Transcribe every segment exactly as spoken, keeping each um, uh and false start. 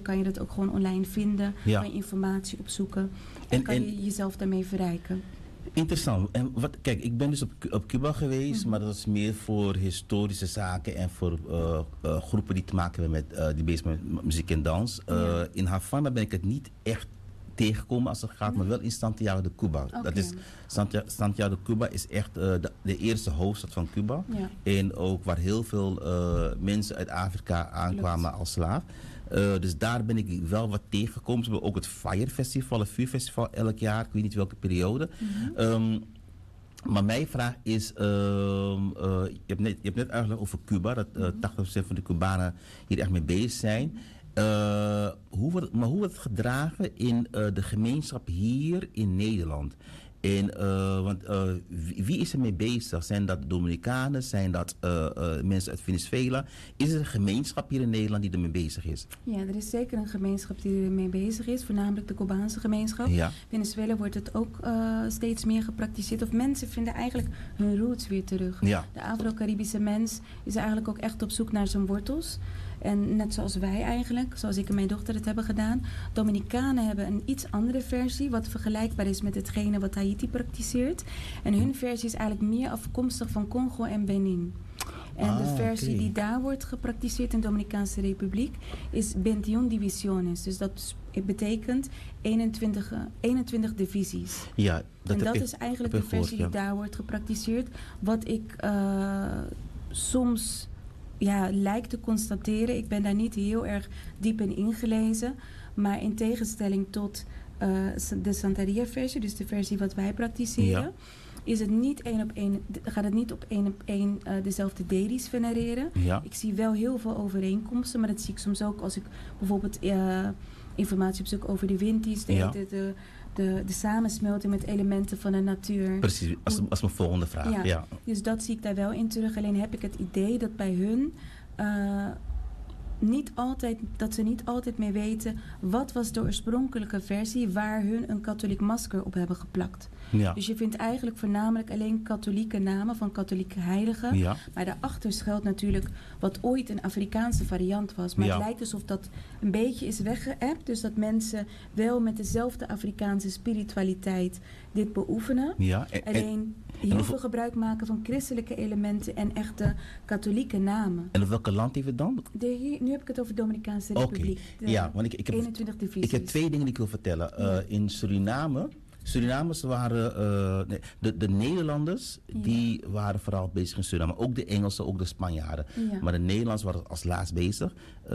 kan je dat ook gewoon online vinden. Ja. Kan je informatie opzoeken. En, En- kan en- je jezelf daarmee verrijken. Interessant. En wat, kijk, ik ben dus op, Cu- op Cuba geweest, Mhm. maar dat is meer voor historische zaken en voor uh, uh, groepen die te maken hebben met uh, die bezig zijn met muziek en dans. Uh, Ja. In Havana ben ik het niet echt tegengekomen als het gaat, maar wel in Santiago de Cuba. Oké. Dat is, Santia- Santiago de Cuba is echt uh, de, de eerste hoofdstad van Cuba. Ja. En ook waar heel veel uh, mensen uit Afrika aankwamen Klopt. als slaaf. Uh, dus daar ben ik wel wat tegengekomen. Ze hebben ook het Fire Festival, het vuurfestival elk jaar. Ik weet niet welke periode. Mhm. Um, maar mijn vraag is, um, uh, je, hebt net, je hebt net uitgelegd over Cuba, dat uh, tachtig procent van de Cubanen hier echt mee bezig zijn. Uh, hoe wordt, maar hoe wordt het gedragen in uh, de gemeenschap hier in Nederland? En, uh, want uh, wie, wie is er mee bezig? Zijn dat Dominicanen? Zijn dat uh, uh, mensen uit Venezuela? Is er een gemeenschap hier in Nederland die ermee bezig is? Ja, er is zeker een gemeenschap die ermee bezig is, voornamelijk de Cubaanse gemeenschap. Ja. Venezuela wordt het ook uh, steeds meer gepraktiseerd. Of mensen vinden eigenlijk hun roots weer terug. Ja. De Afro-Caribische mens is eigenlijk ook echt op zoek naar zijn wortels. En net zoals wij eigenlijk, zoals ik en mijn dochter het hebben gedaan. Dominicanen hebben een iets andere versie, wat vergelijkbaar is met hetgene wat Haiti praktiseert. En hun versie is eigenlijk meer afkomstig van Congo en Benin. En Ah, de versie oké. die daar wordt gepraktiseerd in de Dominicaanse Republiek is veintiún divisiones. Dus dat betekent eenentwintig, eh, eenentwintig divisies. Ja, En dat heb is ik- eigenlijk heb de ik gehoord, versie die ja. daar wordt gepraktiseerd. Wat ik uh, soms ja, lijkt te constateren. Ik ben daar niet heel erg diep in ingelezen. Maar in tegenstelling tot uh, de Santeria-versie, dus de versie wat wij praktiseren, Ja. is het niet één op één, gaat het niet op één op één uh, dezelfde dedi's venereren. Ja. Ik zie wel heel veel overeenkomsten, maar dat zie ik soms ook als ik bijvoorbeeld uh, informatie opzoek over de winties, de, Ja. de, de, de, de samensmelting met elementen van de natuur. Precies, als, als mijn volgende vraag. Ja. Ja. Dus dat zie ik daar wel in terug. Alleen heb ik het idee dat bij hun uh, niet altijd, dat ze niet altijd meer weten wat was de oorspronkelijke versie waar hun een katholiek masker op hebben geplakt. Ja. Dus je vindt eigenlijk voornamelijk alleen katholieke namen van katholieke heiligen. Ja. Maar daarachter schuilt natuurlijk wat ooit een Afrikaanse variant was. Maar Ja. het lijkt alsof dat een beetje is weggeëpt. Dus dat mensen wel met dezelfde Afrikaanse spiritualiteit dit beoefenen. Ja. En, en, Alleen heel hoeveel- veel gebruik maken van christelijke elementen en echte katholieke namen. en op welk land heeft het dan? De, hier, nu heb ik het over de Dominicaanse Oké. Republiek. De Ja, want ik, ik, heb, eenentwintig divisies. ik heb twee dingen die ik wil vertellen. Uh, Ja. In Suriname, Surinamers waren, uh, nee, de, de Nederlanders, Ja. die waren vooral bezig in Suriname. Ook de Engelsen, ook de Spanjaarden. Ja. Maar de Nederlanders waren als laatst bezig.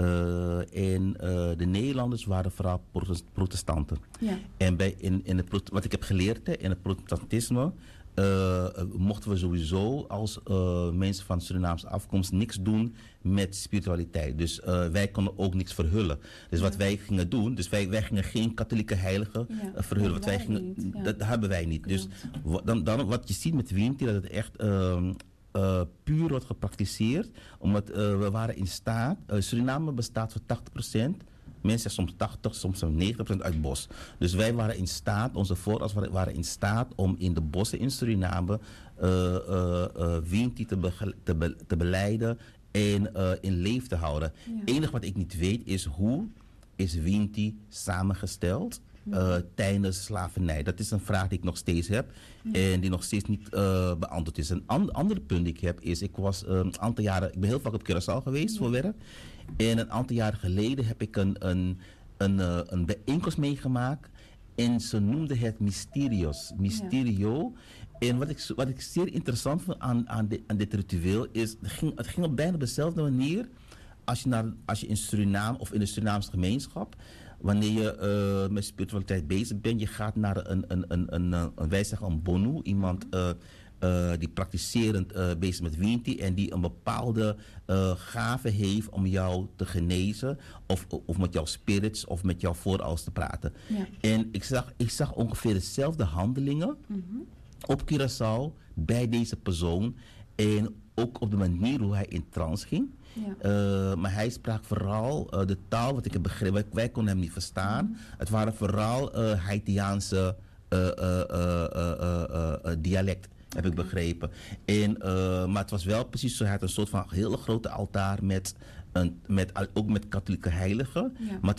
Uh, en uh, de Nederlanders waren vooral protest- protestanten. Ja. En bij, in, in het, prot- wat ik heb geleerd hè, in het protestantisme, uh, mochten we sowieso als uh, mensen van Surinaamse afkomst niks doen met spiritualiteit. Dus uh, wij konden ook niks verhullen. Dus wat Ja. wij gingen doen, dus wij, wij gingen geen katholieke heiligen Ja, uh, verhullen. dat Wat wij hebben gingen, wij niet, ja. dat, dat hebben wij niet. Dus Klopt. wa- dan, dan, wat je ziet met Winti, dat het echt uh, uh, puur wordt gepraktiseerd. Omdat uh, we waren in staat, uh, Suriname bestaat voor tachtig procent. Mensen zeggen soms tachtig, soms negentig procent uit bos. Dus wij waren in staat, onze voorouders waren- waren in staat om in de bossen in Suriname uh, uh, uh, Winti te, bege- te, be- te beleiden en uh, in leven te houden. Ja. Het enige wat ik niet weet is hoe is Winti samengesteld uh, tijdens slavernij. Dat is een vraag die ik nog steeds heb en die nog steeds niet uh, beantwoord is. Een an- andere punt die ik heb is, ik was uh, een aantal jaren, ik ben heel vaak op Curaçao geweest voor werk. En een aantal jaren geleden heb ik een, een, een, uh, een bijeenkomst meegemaakt. En ze noemden het Mysterios. Mysterio. En wat ik, zo- wat ik zeer interessant vond aan, aan, dit, aan dit ritueel is, het ging, het ging op bijna dezelfde manier als je, naar, als je in Suriname of in de Surinaamse gemeenschap, wanneer je uh, met spiritualiteit bezig bent, je gaat naar een, een, een, een, een, een wij zeggen een bonu, iemand uh, uh, die praktiserend uh, bezig is met Winti en die een bepaalde uh, gave heeft om jou te genezen of, of met jouw spirits of met jouw voorouders te praten. Ja. En ik zag, ik zag ongeveer dezelfde handelingen Mhm. op Curaçao bij deze persoon en ook op de manier hoe hij in trance ging. Ja. Uh, maar hij sprak vooral uh, de taal, wat ik heb begrepen, wij, wij konden hem niet verstaan. Mhm. Het waren vooral uh, Haitiaanse uh, uh, uh, uh, uh, uh, uh, dialect, heb ik begrepen. En, uh, maar het was wel precies zo, hij had een soort van hele grote altaar met, een, met al- ook met katholieke heiligen. Ja. Maar